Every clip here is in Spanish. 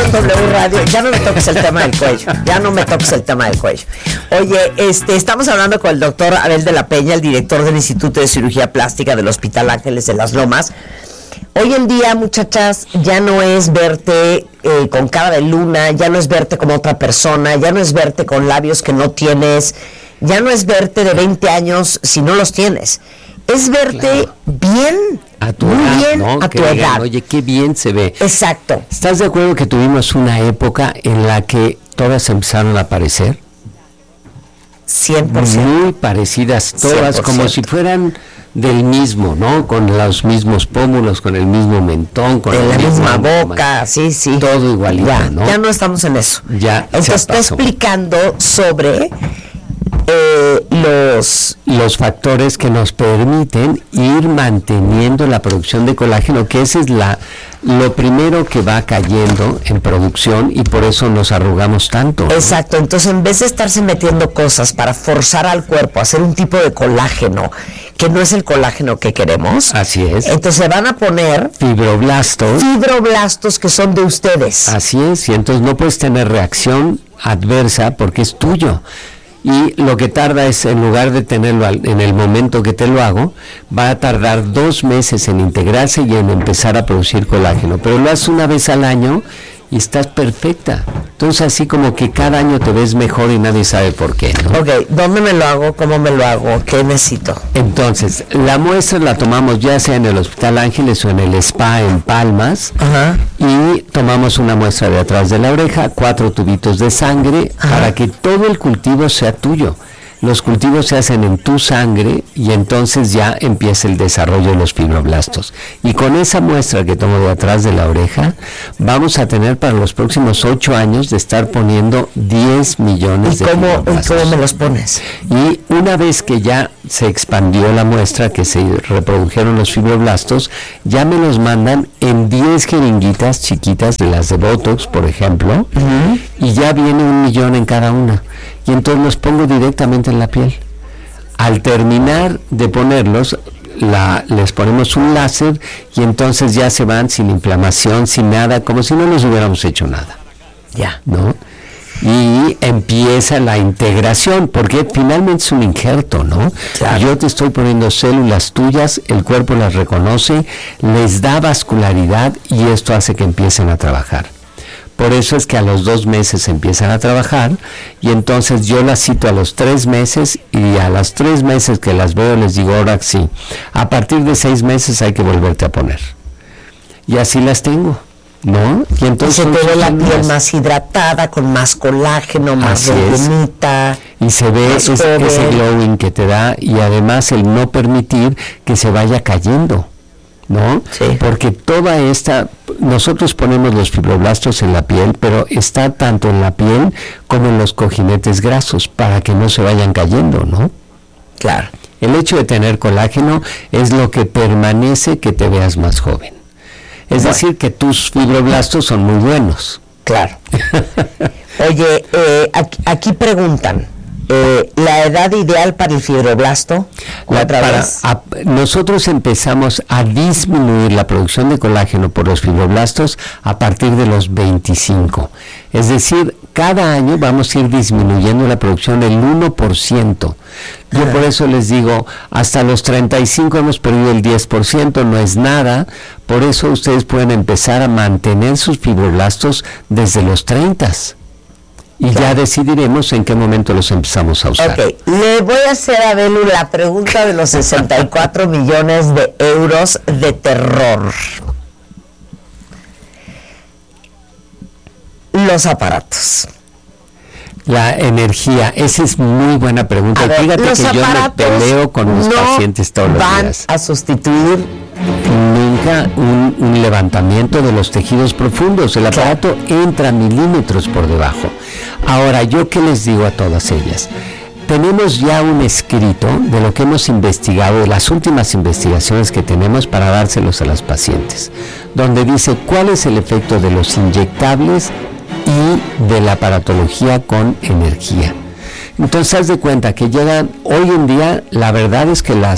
en W Radio. Ya no me toques el tema del cuello. Ya no me toques el tema del cuello. Oye, estamos hablando con el doctor Abel de la Peña, el director del Instituto de Cirugía Plástica del Hospital Ángeles de las Lomas. Hoy en día, muchachas, ya no es verte con cara de luna, ya no es verte como otra persona, ya no es verte con labios que no tienes, ya no es verte de 20 años si no los tienes. Es verte bien, a tu muy edad, bien, ¿no? a Que tu digan, edad. oye, qué bien se ve. Exacto. ¿Estás de acuerdo que tuvimos una época en la que todas empezaron a aparecer? 100%. Muy parecidas todas, 100%. como si fueran del mismo, ¿no? Con los mismos pómulos, con el mismo mentón, con En la mismo misma ángulo, boca, sí. todo igualito, ya, ¿no? ya no estamos en eso. Ya Entonces se está pasó. explicando sobre los factores que nos permiten ir manteniendo la producción de colágeno, que ese es lo primero que va cayendo en producción y por eso nos arrugamos tanto, ¿no? Exacto, entonces en vez de estarse metiendo cosas para forzar al cuerpo a hacer un tipo de colágeno que no es el colágeno que queremos, Así es. entonces se van a poner fibroblastos que son de ustedes. Así es, y entonces no puedes tener reacción adversa porque es tuyo. Y lo que tarda es, en lugar de tenerlo en el momento que te lo hago, va a tardar 2 meses en integrarse y en empezar a producir colágeno. Pero lo haces una vez al año y estás perfecta. Entonces así como que cada año te ves mejor y nadie sabe por qué, ¿no? Ok, ¿dónde me lo hago? ¿Cómo me lo hago? ¿Qué necesito? Entonces, la muestra la tomamos ya sea en el Hospital Ángeles o en el spa en Palmas. Ajá. Y tomamos una muestra de atrás de la oreja, 4 tubitos de sangre, Ajá. para que todo el cultivo sea tuyo. Los cultivos se hacen en tu sangre y entonces ya empieza el desarrollo de los fibroblastos. Y con esa muestra que tomo de atrás de la oreja, vamos a tener para los próximos 8 años de estar poniendo 10 millones ¿Y de cómo fibroblastos. me los pones? Y una vez que ya se expandió la muestra, que se reprodujeron los fibroblastos, ya me los mandan en 10 jeringuitas chiquitas, de las de Botox, por ejemplo, y ya viene 1 millón en cada una. Y entonces los pongo directamente en la piel. Al terminar de ponerlos, les ponemos un láser y entonces ya se van sin inflamación, sin nada, como si no les hubiéramos hecho nada, Ya. ¿no? Y empieza la integración, porque finalmente es un injerto, ¿no? Claro. Yo te estoy poniendo células tuyas, el cuerpo las reconoce, les da vascularidad y esto hace que empiecen a trabajar. Por eso es que a los 2 meses empiezan a trabajar y entonces yo las cito a los 3 meses y a los 3 meses que las veo les digo, ahora sí, a partir de 6 meses hay que volverte a poner. Y así las tengo, ¿no? Y Y entonces se te ve la piel células. más hidratada, con más colágeno, más Así es. rellenita. Y se ve más ese joven. glowing que te da y además el no permitir que se vaya cayendo, ¿no? Sí. Porque nosotros ponemos los fibroblastos en la piel, pero está tanto en la piel como en los cojinetes grasos para que no se vayan cayendo, ¿no? Claro. El hecho de tener colágeno es lo que permanece que te veas más joven. Es decir, que tus fibroblastos son muy buenos. Claro. Oye, aquí preguntan, ¿la edad ideal para el fibroblasto? Nosotros empezamos a disminuir la producción de colágeno por los fibroblastos a partir de los 25. Es decir, cada año vamos a ir disminuyendo la producción del 1%. Yo por eso les digo, hasta los 35 hemos perdido el 10%, no es nada. Por eso ustedes pueden empezar a mantener sus fibroblastos desde los 30. Y ya decidiremos en qué momento los empezamos a usar. Ok, le voy a hacer a Belu la pregunta de los 64 millones de euros de terror. Los aparatos. La energía, esa es muy buena pregunta. A ver, Fíjate los que yo me aparatos peleo con mis pacientes todos los van días. a sustituir. Nunca un levantamiento de los tejidos profundos. El aparato entra milímetros por debajo. Ahora, ¿yo qué les digo a todas ellas? Tenemos ya un escrito de lo que hemos investigado, de las últimas investigaciones que tenemos para dárselos a las pacientes, donde dice cuál es el efecto de los inyectables y de la aparatología con energía. Entonces, haz de cuenta que llegan, hoy en día, la verdad es que las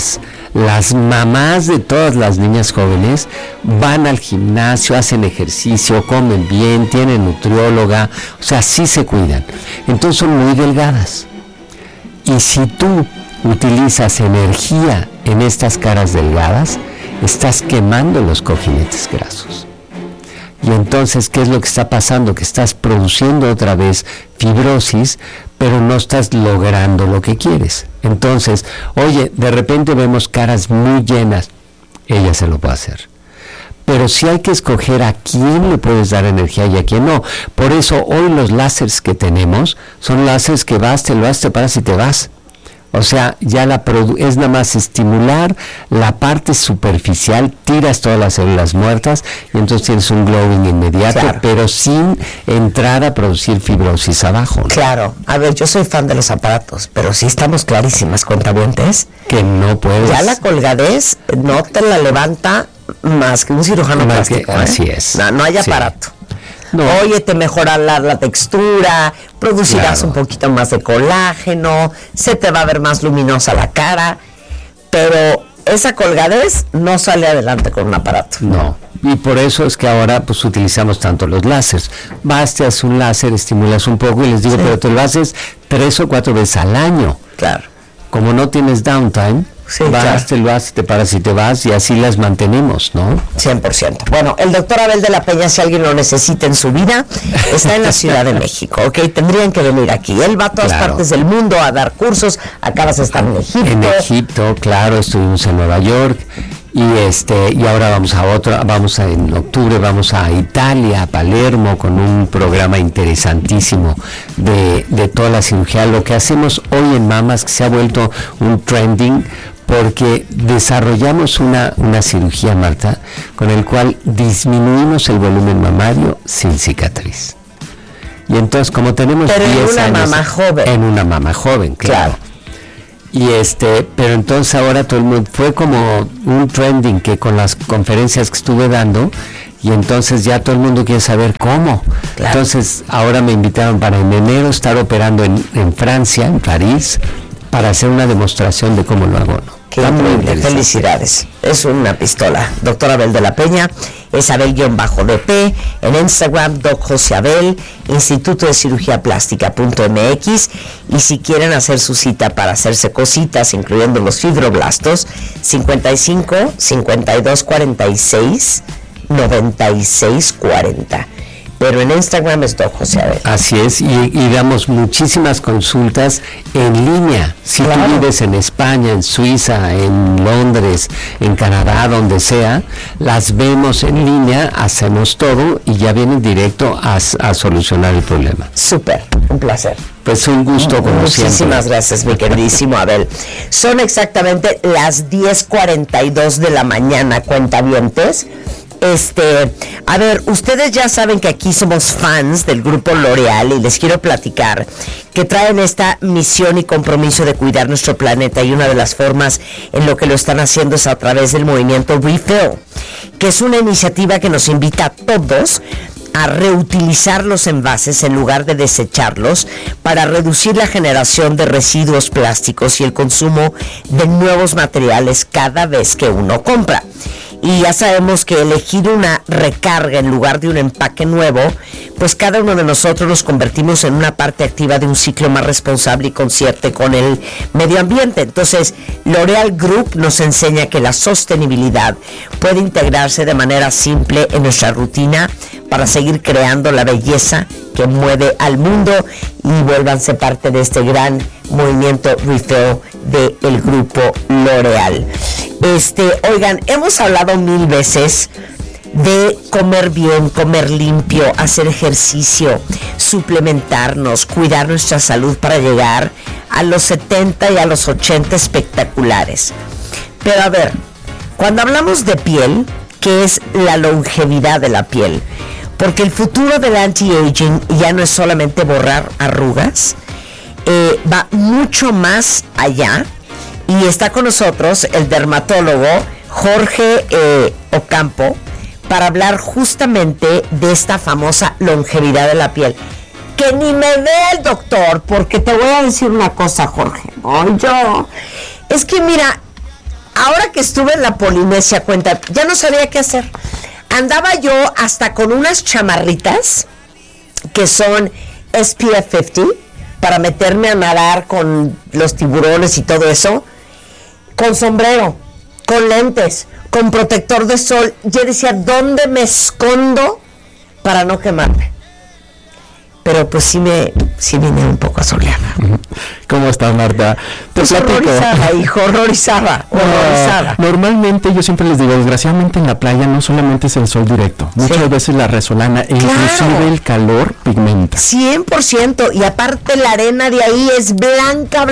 las mamás de todas las niñas jóvenes van al gimnasio, hacen ejercicio, comen bien, tienen nutrióloga, o sea, sí se cuidan. Entonces son muy delgadas. Y si tú utilizas energía en estas caras delgadas, estás quemando los cojinetes grasos. Y entonces, ¿qué es lo que está pasando? Que estás produciendo otra vez fibrosis, pero no estás logrando lo que quieres. Entonces, oye, de repente vemos caras muy llenas. Ella se lo puede hacer. Pero sí hay que escoger a quién le puedes dar energía y a quién no. Por eso, hoy los láseres que tenemos son láseres que vas, te lo das, te paras y te vas. O sea, ya es nada más estimular la parte superficial, tiras todas las células muertas y entonces tienes un glowing inmediato, claro, pero sin entrar a producir fibrosis abajo, ¿no? Claro. A ver, yo soy fan de los aparatos, pero sí estamos clarísimas, cuentavientes, que no puedes. Ya la colgadez no te la levanta más que un cirujano plástico. Así es. No hay aparato. Sí. No. Oye, te mejora la textura, producirás un poquito más de colágeno, se te va a ver más luminosa la cara, pero esa colgadez no sale adelante con un aparato. No, y por eso es que ahora pues utilizamos tanto los láseres. Vas, te haces un láser, estimulas un poco y les digo, pero te lo haces 3 o 4 veces al año. Claro. Como no tienes downtime, vas, claro, te lo haces, te paras y te vas y así las mantenemos, ¿no? 100%. Bueno, el doctor Abel de la Peña, si alguien lo necesita en su vida, está en la Ciudad de México, ¿ok? Tendrían que venir aquí. Él va a todas partes del mundo a dar cursos. Acabas de estar en Egipto. En Egipto, claro, estuvimos en Nueva York. Y ahora en octubre vamos a Italia, a Palermo, con un programa interesantísimo de toda la cirugía. Lo que hacemos hoy en Mamas, que se ha vuelto un trending, porque desarrollamos una cirugía, Marta, con el cual disminuimos el volumen mamario sin cicatriz. Y entonces, como tenemos 10 años... En una mama joven, claro. Y pero entonces ahora todo el mundo, fue como un trending que con las conferencias que estuve dando, y entonces ya todo el mundo quiere saber cómo. Claro. Entonces ahora me invitaron para en enero estar operando en Francia, en París, para hacer una demostración de cómo lo hago, ¿no? Qué increíble, felicidades. Es una pistola. Doctor Abel de la Peña, es Abel-DP, en Instagram, Doc José Abel, Instituto de Cirugía Plástica.mx, y si quieren hacer su cita para hacerse cositas, incluyendo los fibroblastos, 55 52 46 96 40. Pero en Instagram es Doc José Abel. Así es, y damos muchísimas consultas en línea. Si claro, tú vives en España, en Suiza, en Londres, en Canadá, donde sea, las vemos en línea, hacemos todo y ya vienen directo a solucionar el problema. Súper, un placer. Pues un gusto, como Muchísimas siempre. Gracias, mi queridísimo Abel. Son exactamente las 10:42 de la mañana, cuentavientes. A ver, ustedes ya saben que aquí somos fans del grupo L'Oréal y les quiero platicar que traen esta misión y compromiso de cuidar nuestro planeta, y una de las formas en lo que lo están haciendo es a través del movimiento Refill, que es una iniciativa que nos invita a todos a reutilizar los envases en lugar de desecharlos, para reducir la generación de residuos plásticos y el consumo de nuevos materiales cada vez que uno compra. Y ya sabemos que elegir una recarga en lugar de un empaque nuevo, pues cada uno de nosotros nos convertimos en una parte activa de un ciclo más responsable y consciente con el medio ambiente. Entonces, L'Oréal Group nos enseña que la sostenibilidad puede integrarse de manera simple en nuestra rutina para seguir creando la belleza que mueve al mundo, y vuélvanse parte de este gran movimiento Refill del grupo L'Oréal. Oigan, hemos hablado 1000 veces de comer bien, comer limpio, hacer ejercicio, suplementarnos, cuidar nuestra salud para llegar a los 70 y a los 80 espectaculares. Pero a ver, cuando hablamos de piel, ¿qué es la longevidad de la piel? Porque el futuro del anti-aging ya no es solamente borrar arrugas, va mucho más allá, y está con nosotros el dermatólogo Jorge Ocampo para hablar justamente de esta famosa longevidad de la piel. Que ni me vea el doctor, porque te voy a decir una cosa, Jorge. Es que mira, ahora que estuve en la Polinesia, cuenta, ya no sabía qué hacer. Andaba yo hasta con unas chamarritas que son SPF 50 para meterme a nadar con los tiburones y todo eso, con sombrero, con lentes, con protector de sol. Yo decía, ¿dónde me escondo para no quemarme? Pero pues sí vine un poco asoleada. ¿Cómo estás, Marta? Pues horrorizada, hijo, horrorizada. Normalmente yo siempre les digo, desgraciadamente en la playa no solamente es el sol directo, muchas veces la resolana e inclusive el calor pigmenta. 100%, y aparte la arena de ahí es blanca.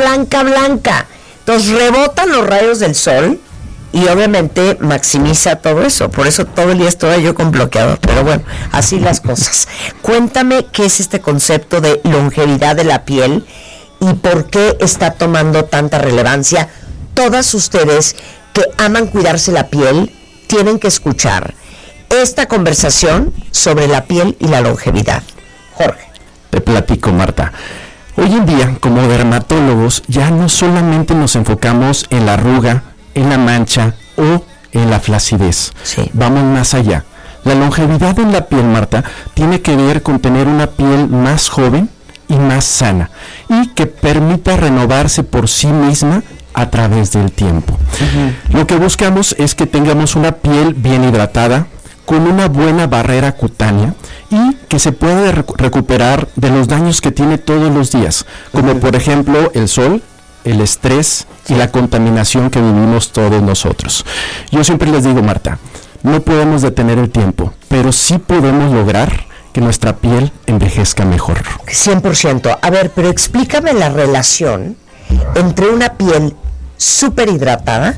Entonces rebotan los rayos del sol y obviamente maximiza todo eso. Por eso todo el día estoy yo con bloqueador. Pero bueno, así las cosas. Cuéntame qué es este concepto de longevidad de la piel y por qué está tomando tanta relevancia. Todas ustedes que aman cuidarse la piel tienen que escuchar esta conversación sobre la piel y la longevidad. Jorge. Te platico, Marta. Hoy en día, como dermatólogos, ya no solamente nos enfocamos en la arruga, en la mancha o en la flacidez. Sí. Vamos más allá. La longevidad en la piel, Marta, tiene que ver con tener una piel más joven y más sana y que permita renovarse por sí misma a través del tiempo. Lo que buscamos es que tengamos una piel bien hidratada, con una buena barrera cutánea y que se pueda recuperar de los daños que tiene todos los días, como por ejemplo el sol, el estrés y la contaminación que vivimos todos nosotros. Yo siempre les digo, Marta, no podemos detener el tiempo, pero sí podemos lograr que nuestra piel envejezca mejor. 100%. A ver, pero explícame la relación entre una piel súper hidratada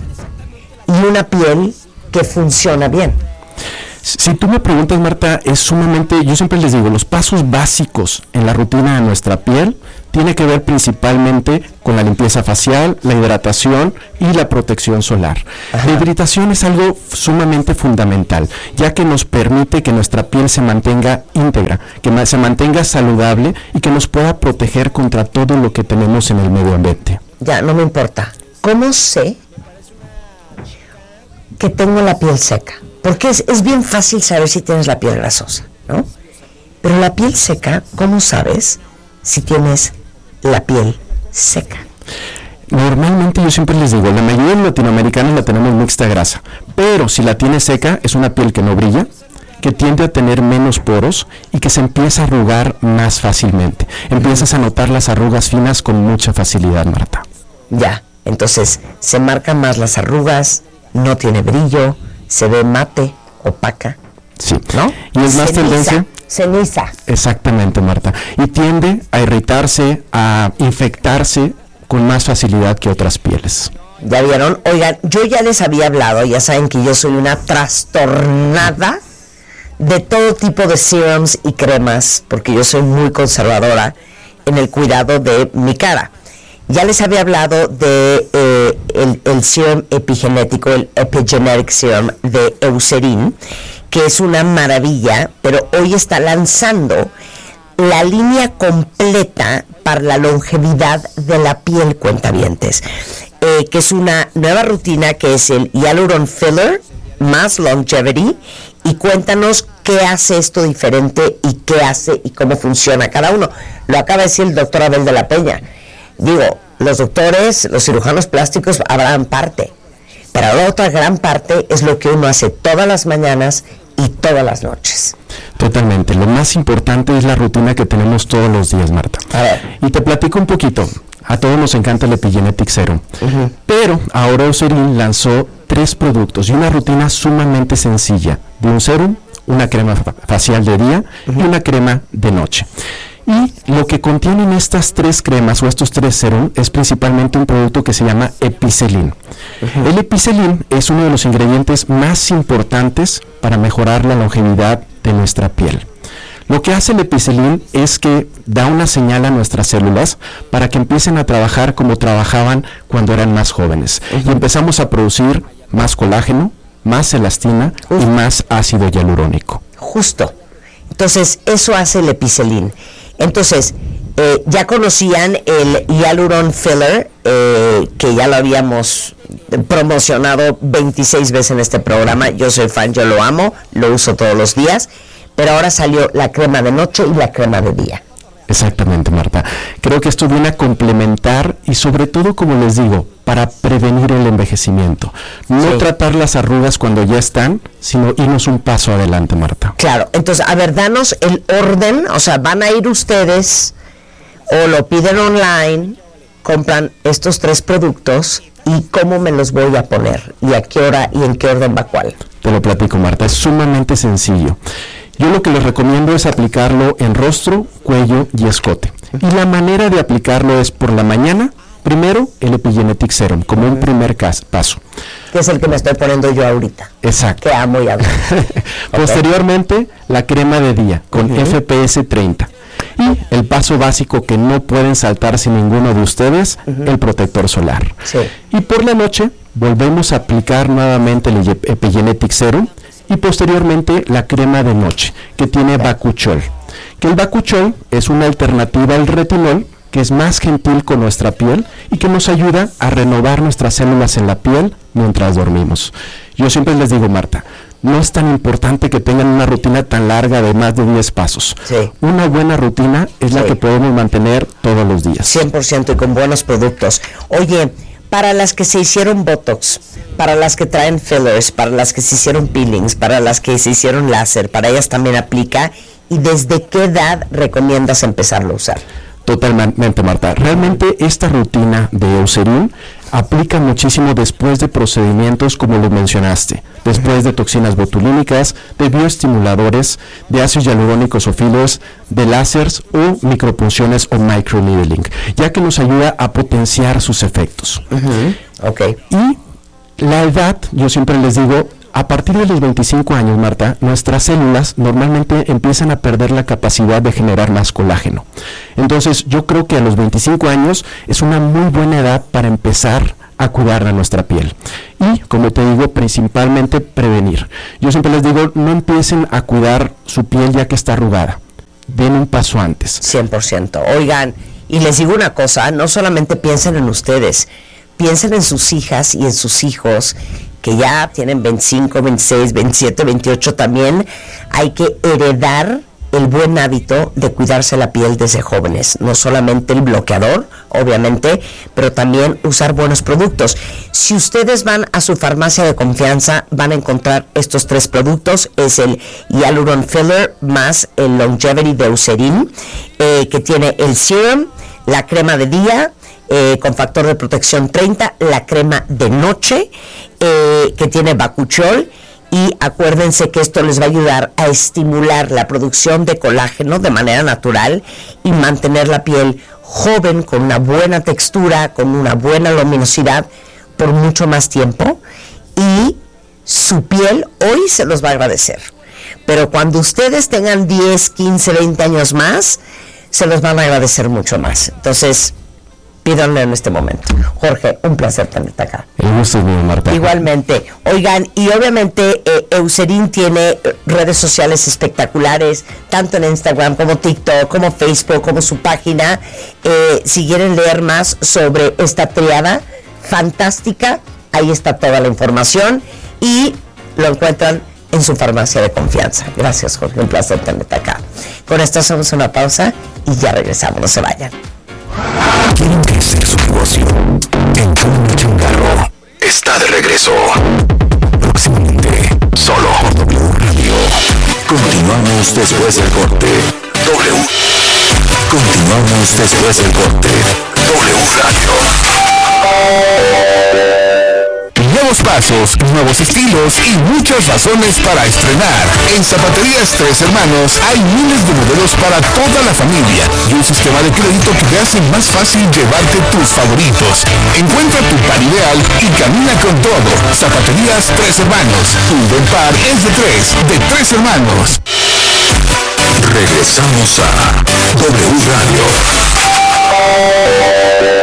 y una piel que funciona bien. Si tú me preguntas, Marta, es sumamente, yo siempre les digo, los pasos básicos en la rutina de nuestra piel tiene que ver principalmente con la limpieza facial, la hidratación y la protección solar. Ajá. La hidratación es algo sumamente fundamental, ya que nos permite que nuestra piel se mantenga íntegra, que se mantenga saludable y que nos pueda proteger contra todo lo que tenemos en el medio ambiente. Ya, no me importa. ¿Cómo sé que tengo la piel seca? Porque es bien fácil saber si tienes la piel grasosa, ¿no? Pero la piel seca, ¿cómo sabes si tienes la piel seca? Normalmente yo siempre les digo, la mayoría de los latinoamericanos la tenemos mixta grasa, pero si la tienes seca es una piel que no brilla, que tiende a tener menos poros y que se empieza a arrugar más fácilmente. Empiezas a notar las arrugas finas con mucha facilidad, Marta. Ya, entonces se marcan más las arrugas, no tiene brillo, se ve mate, opaca. Sí, ¿no? Y es más tendencia. Ceniza. Exactamente, Marta. Y tiende a irritarse, a infectarse con más facilidad que otras pieles. ¿Ya vieron? Oigan, yo ya les había hablado, ya saben que yo soy una trastornada de todo tipo de serums y cremas, porque yo soy muy conservadora en el cuidado de mi cara. Ya les había hablado de el serum epigenético, el Epigenetic Serum de Eucerin, que es una maravilla, pero hoy está lanzando la línea completa para la longevidad de la piel, cuentavientes, que es una nueva rutina que es el Hyaluron Filler más Longevity. Y cuéntanos qué hace esto diferente y qué hace y cómo funciona cada uno. Lo acaba de decir el doctor Abel de la Peña. Digo, los doctores, los cirujanos plásticos habrán parte, pero la otra gran parte es lo que uno hace todas las mañanas y todas las noches. Totalmente, lo más importante es la rutina que tenemos todos los días, Marta. A ver. Y te platico un poquito. A todos nos encanta el Epigenetic Serum, pero ahora Eucerin lanzó 3 productos y una rutina sumamente sencilla, de un serum, una crema facial de día y una crema de noche. Y lo que contienen estas 3 cremas o estos 3 serum es principalmente un producto que se llama Epicelin. El Epicelin es uno de los ingredientes más importantes para mejorar la longevidad de nuestra piel. Lo que hace el Epicelin es que da una señal a nuestras células para que empiecen a trabajar como trabajaban cuando eran más jóvenes. Y empezamos a producir más colágeno, más elastina y más ácido hialurónico. Justo. Entonces, eso hace el Epicelin. Entonces, Ya conocían el Hyaluron Filler, que ya lo habíamos promocionado 26 veces en este programa. Yo soy fan, yo lo amo, lo uso todos los días. Pero ahora salió la crema de noche y la crema de día. Exactamente, Marta. Creo que esto viene a complementar y sobre todo, como les digo, para prevenir el envejecimiento. No tratar las arrugas cuando ya están, sino irnos un paso adelante, Marta. Claro, entonces, a ver, danos el orden, o sea, van a ir ustedes o lo piden online, compran estos 3 productos y cómo me los voy a poner y a qué hora y en qué orden va cuál. Te lo platico, Marta, es sumamente sencillo. Yo lo que les recomiendo es aplicarlo en rostro, cuello y escote. Y la manera de aplicarlo es por la mañana, primero el Epigenetic Serum, como un primer paso. Que es el que me estoy poniendo yo ahorita. Exacto. Que amo y amo. Posteriormente, la crema de día, con FPS 30. Y el paso básico que no pueden saltar sin ninguno de ustedes, el protector solar. Sí. Y por la noche, volvemos a aplicar nuevamente el Epigenetic Serum, y posteriormente la crema de noche, que tiene Bakuchiol. Que el Bakuchiol es una alternativa al retinol, que es más gentil con nuestra piel y que nos ayuda a renovar nuestras células en la piel mientras dormimos. Yo siempre les digo, Marta, no es tan importante que tengan una rutina tan larga de más de 10 pasos. Sí. Una buena rutina es la que podemos mantener todos los días. 100% y con buenos productos. Oye, para las que se hicieron Botox, para las que traen fillers, para las que se hicieron peelings, para las que se hicieron láser, para ellas también aplica. ¿Y desde qué edad recomiendas empezarlo a usar? Totalmente, Marta. Realmente esta rutina de Eucerin aplica muchísimo después de procedimientos como lo mencionaste, después de toxinas botulínicas, de bioestimuladores, de ácidos hialurónicos o fillers, de láseres o micropunciones o microneedling, ya que nos ayuda a potenciar sus efectos. Okay. Y la edad, yo siempre les digo, a partir de los 25 años, Marta, nuestras células normalmente empiezan a perder la capacidad de generar más colágeno. Entonces, yo creo que a los 25 años es una muy buena edad para empezar a cuidar a nuestra piel. Y, como te digo, principalmente prevenir. Yo siempre les digo, no empiecen a cuidar su piel ya que está arrugada. Den un paso antes. 100%. Oigan, y les digo una cosa, no solamente piensen en ustedes, piensen en sus hijas y en sus hijos, que ya tienen 25, 26, 27, 28 también. Hay que heredar el buen hábito de cuidarse la piel desde jóvenes, no solamente el bloqueador, obviamente, pero también usar buenos productos. Si ustedes van a su farmacia de confianza, van a encontrar estos 3 productos, es el Hyaluron Filler más el Longevity de Eucerin, que tiene el serum, la crema de día, con factor de protección 30, la crema de noche, que tiene Bakuchiol, y acuérdense que esto les va a ayudar a estimular la producción de colágeno de manera natural y mantener la piel joven, con una buena textura, con una buena luminosidad por mucho más tiempo, y su piel hoy se los va a agradecer. Pero cuando ustedes tengan 10, 15, 20 años más, se los van a agradecer mucho más. Entonces, pídanlo en este momento. Jorge, un placer tenerte acá. El gusto es mío, Marta. Igualmente. Oigan, y obviamente Eucerin tiene redes sociales espectaculares, tanto en Instagram como TikTok, como Facebook, como su página. Si quieren leer más sobre esta triada fantástica, ahí está toda la información y lo encuentran en su farmacia de confianza. Gracias, Jorge, un placer tenerte acá. Con esto hacemos una pausa y ya regresamos, no se vayan. ¿Quieren crecer su negocio? Enfoque Changarro está de regreso. Próximamente, solo por W Radio. Continuamos después del corte. Continuamos después del corte. W Radio. Nuevos pasos, nuevos estilos y muchas razones para estrenar. En Zapaterías Tres Hermanos hay miles de modelos para toda la familia y un sistema de crédito que te hace más fácil llevarte tus favoritos. Encuentra tu par ideal y camina con todo. Zapaterías Tres Hermanos. Tu buen par es de Tres Hermanos. Regresamos a W Radio.